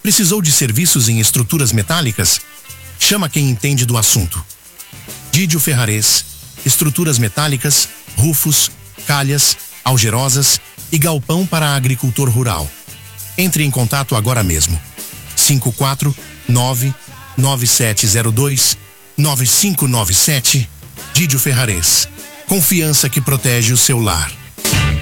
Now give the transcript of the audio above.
Precisou de serviços em estruturas metálicas? Chama quem entende do assunto. Didio Ferrarese, estruturas metálicas, rufos, calhas, algerosas e galpão para agricultor rural. Entre em contato agora mesmo. 549-9702-9597. Didio Ferrarese. Confiança que protege o seu lar.